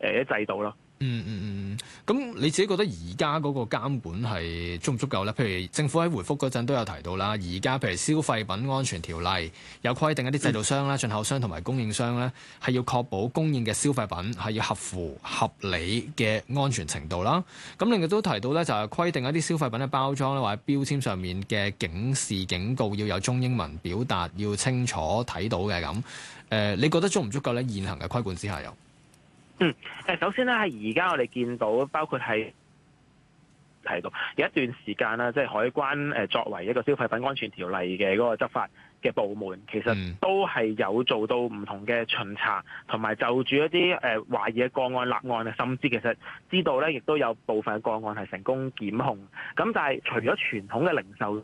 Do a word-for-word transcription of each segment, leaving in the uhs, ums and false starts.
誒啲制度咯。 嗯嗯嗯，咁你自己覺得而家嗰個監管係足唔足夠咧？譬如政府喺回覆嗰陣都有提到啦，而家譬如消費品安全條例有規定一啲製造商啦、進口商同埋供應商咧，係要確保供應嘅消費品係要合乎合理嘅安全程度啦。咁另外都提到咧，就係規定一啲消費品嘅包裝咧或者標籤上面嘅警示警告要有中英文表達，要清楚睇到嘅咁。誒、呃，你覺得足唔足夠咧？現行嘅規管之下有？ 嗯，誒，首先咧，係而家我哋見到，包括係提到有一段時間啦，即係海關誒作為一個消費品安全條例嘅嗰個執法嘅部門，其實都係有做到唔同嘅巡查，同埋就住一啲誒懷疑嘅個案立案啊，甚至其實知道咧，亦都有部分嘅個案係成功檢控。咁但係除咗傳統嘅零售，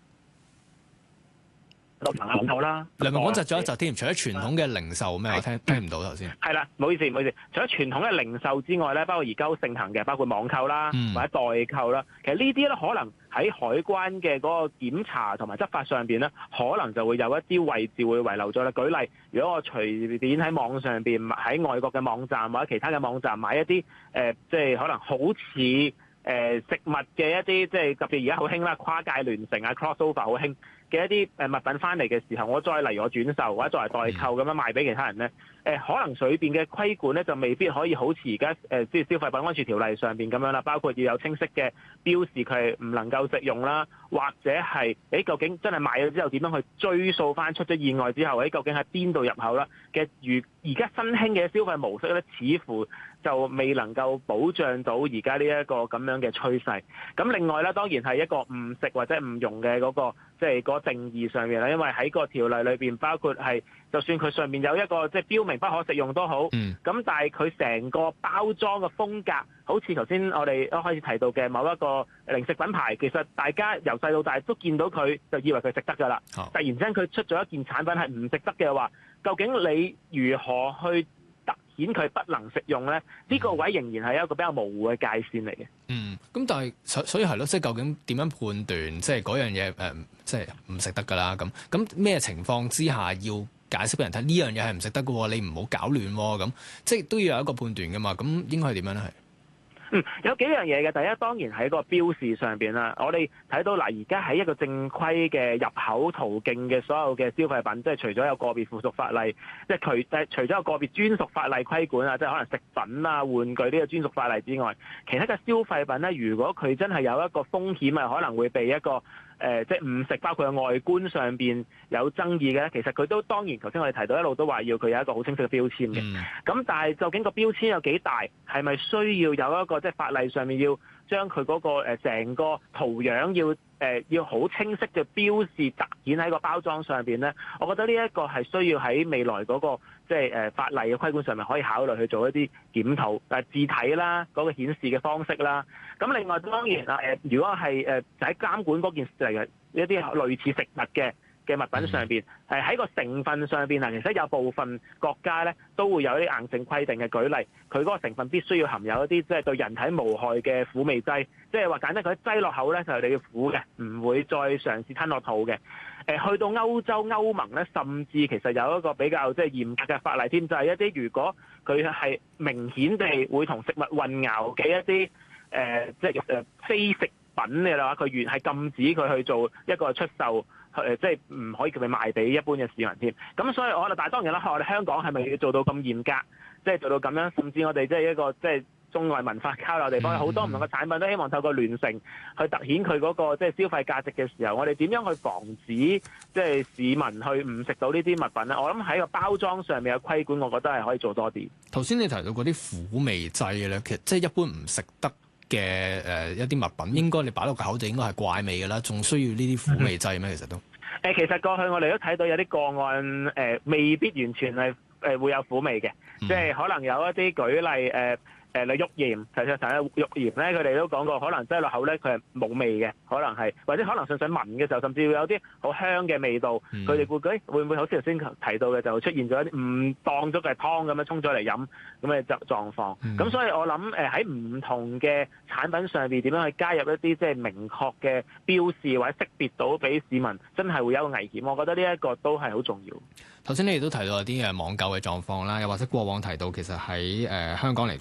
講到啦， 梁文廣窒咗一窒添，除咗傳統嘅零售咩？我聽聽唔到頭先。 係啦，唔好意思，唔好意思。除咗傳統嘅零售之外咧，包括而家好盛行嘅，包括網購啦， 嗯、 或者代購啦。其實呢啲咧，可能喺海關嘅嗰個檢查同埋執法上邊咧，可能就會有一啲位置會遺留咗啦。舉例，如果我隨便喺網上邊喺外國嘅網站或者其他嘅網站買一啲誒、呃，即係可能好似誒、呃、食物嘅一啲，即係特別而家好興啦，跨界聯乘啊 crossover 好興嘅一啲誒物品翻嚟嘅時候，我再例如我轉售或者作為代購咁樣賣俾其他人咧，誒、呃、可能裏邊嘅規管咧就未必可以好似而家誒即係消費品安全條例上邊咁樣啦，包括要有清晰嘅標示佢係唔能夠食用啦，或者係誒究竟真係買咗之後點樣去追溯翻出咗意外之後，誒究竟喺邊度入口啦嘅？如而家新興嘅消費模式咧，似乎就未能夠保障到而家呢一個咁樣嘅趨勢。咁另外咧，當然係一個誤食或者誤用嘅嗰個即係嗰個定義上面啦，因為喺個條例裏邊包括係，就算佢上面有一個即係標明不可食用都好，咁、嗯、但係佢成個包裝嘅風格，好似頭先我哋一開始提到嘅某一個零食品牌，其實大家由細到大都見到佢，就以為佢食得㗎啦。突然之間佢出咗一件產品係唔食得嘅話，究竟你如何去突顯佢不能食用咧？呢、呢個位仍然係一個比較模糊嘅界線嚟嘅。 嗯，咁但係所所以係咯，即係究竟點樣判斷，即係嗰樣嘢誒，即係唔食得㗎啦？咁咁咩情況之下要解釋俾人睇呢樣嘢係唔食得嘅喎？你唔好搞亂喎，咁即係都要有一個判斷㗎嘛？咁應該係點樣咧？係？ 嗯，有幾樣嘢嘅。第一當然喺個標示上邊啦。我哋睇到嗱，而家喺一個正規嘅入口途徑嘅所有嘅消費品，即係除咗有個別附屬法例，即係除誒除咗有個別專屬法例規管啊，即係可能食品啊、玩具呢個專屬法例之外，其他嘅消費品咧，如果佢真係有一個風險啊，可能會被一個誒、呃、即係誤食，包括外觀上邊有爭議嘅，其實佢都當然頭先我哋提到一路都話要佢有一個好清晰嘅標籤嘅。咁、嗯、但係究竟個標籤有幾大，係咪需要有一個即係法例上面要將佢嗰個成個圖樣要誒、呃、要好清晰嘅標示凸顯喺個包裝上邊咧？我覺得呢一個係需要喺未來嗰、那個即係誒法例嘅規管上面可以考慮去做一啲檢討，誒字體啦，嗰、那個顯示嘅方式啦。咁另外當然啊誒，如果係誒就喺監管嗰件事嚟嘅一啲類似食物嘅嘅物品上邊，係喺個成分上邊啊，其實有部分國家咧都會有一啲硬性規定嘅。舉例，佢嗰個成分必須要含有一啲即係對人體無害嘅苦味劑，即係話簡單佢擠落口咧就係你要苦嘅，唔會再嘗試吞落肚嘅。誒去到歐洲歐盟咧，甚至其實有一個比較即係嚴格嘅法例添，就係、是、一啲如果佢係明顯地會同食物混淆嘅一啲誒、呃、即係誒非食品嘅啦，佢原係禁止佢去做一個出售。誒即係唔可以叫佢賣俾一般嘅市民添，咁所以我哋但係當然啦，我哋香港係咪要做到咁嚴格，即係做到咁樣，甚至我哋即係一個即係中外文化交流地方，好多唔同嘅產品都希望透過聯乘去突顯佢嗰個即係消費價值嘅時候，我哋點樣去防止即係市民去唔食到呢啲物品咧？我諗喺個包裝上面嘅規管，我覺得係可以做多啲。 頭先你提到嗰啲苦味劑咧，其實即係一般唔食得嘅誒一啲物品，應該你擺落個口就應該係怪味㗎啦，仲需要呢啲苦味劑咩？其實都誒，其實過去我哋都睇到有啲個案誒、呃，未必完全係誒會有苦味嘅，嗯、即係可能有一啲舉例誒。呃誒你浴鹽，其實成日浴鹽咧，佢哋都講過，可能擠落口咧，佢係冇味嘅，可能係或者可能純粹聞嘅時候，甚至會有啲好香嘅味道。佢哋、嗯、會覺會唔會好似頭先提到嘅，就出現咗一啲唔當咗嘅湯咁樣沖咗嚟飲咁嘅狀狀況。咁、嗯、所以我諗誒喺唔同嘅產品上邊點樣去加入一啲即係明確嘅標示或者識別到俾市民，真係會有一個危險。我覺得呢一個都係好重要。 頭先你哋都提到有啲誒網購嘅狀況啦，又或者過往提到其實喺誒、呃、香港嚟講。